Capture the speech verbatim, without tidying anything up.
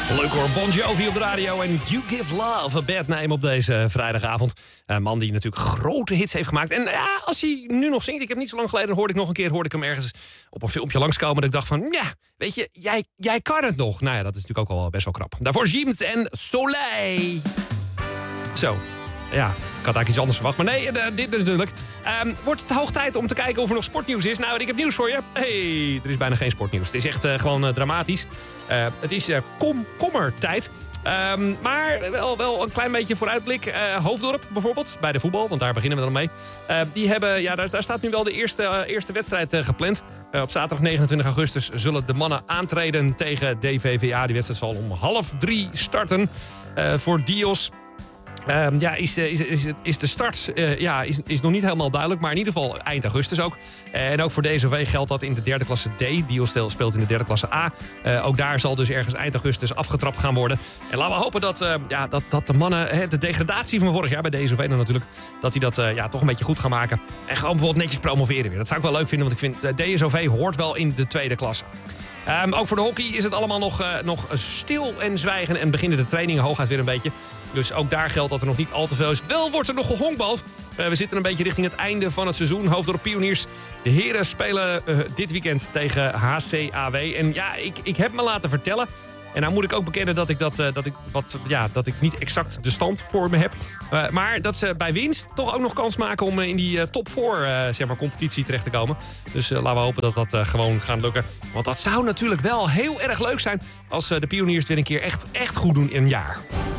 Leuk hoor, Bon Jovi op de radio en You Give Love a Bad Name op deze vrijdagavond. Een man die natuurlijk grote hits heeft gemaakt. En ja, als hij nu nog zingt, ik heb niet zo lang geleden, hoorde ik nog een keer, hoorde ik hem ergens op een filmpje langskomen. Dat ik dacht van, ja, weet je, jij, jij kan het nog. Nou ja, dat is natuurlijk ook al best wel knap. Daarvoor James en Soleil. Zo, ja. Ik had eigenlijk iets anders verwacht, maar nee, uh, dit natuurlijk. Um, wordt het hoog tijd om te kijken of er nog sportnieuws is? Nou, ik heb nieuws voor je. Hey, er is bijna geen sportnieuws. Het is echt uh, gewoon uh, dramatisch. Uh, het is uh, komkommertijd. Um, maar wel, wel een klein beetje vooruitblik. Uh, Hoofddorp bijvoorbeeld, bij de voetbal, want daar beginnen we dan mee. Uh, die hebben, ja, daar, daar staat nu wel de eerste, uh, eerste wedstrijd uh, gepland. Uh, op zaterdag negenentwintig augustus zullen de mannen aantreden tegen D V V A. Die wedstrijd zal om half drie starten uh, voor Dios. Um, ja, is, is, is, is de start uh, ja, is, is nog niet helemaal duidelijk, maar in ieder geval eind augustus ook. Uh, en ook voor D S O V geldt dat in de derde klasse D. Dios speelt in de derde klasse A. Uh, ook daar zal dus ergens eind augustus afgetrapt gaan worden. En laten we hopen dat, uh, ja, dat, dat de mannen hè, de degradatie van vorig jaar bij D S O V dan natuurlijk, dat die dat uh, ja, toch een beetje goed gaan maken. En gewoon bijvoorbeeld netjes promoveren weer. Dat zou ik wel leuk vinden, want ik vind uh, D S O V hoort wel in de tweede klasse. Um, ook voor de hockey is het allemaal nog, uh, nog stil en zwijgen en beginnen de trainingen hooguit weer een beetje. Dus ook daar geldt dat er nog niet al te veel is. Wel wordt er nog gehonkbald. Uh, we zitten een beetje richting het einde van het seizoen. Hoofddorp Pioniers. De heren spelen uh, dit weekend tegen H C A W. En ja, ik, ik heb me laten vertellen. En nou moet ik ook bekennen dat ik, dat, uh, dat ik, wat, ja, dat ik niet exact de stand voor me heb. Uh, maar dat ze bij winst toch ook nog kans maken om uh, in die uh, top vier uh, zeg maar, competitie terecht te komen. Dus uh, laten we hopen dat dat uh, gewoon gaat lukken. Want dat zou natuurlijk wel heel erg leuk zijn als uh, de Pioniers weer een keer echt, echt goed doen in een jaar.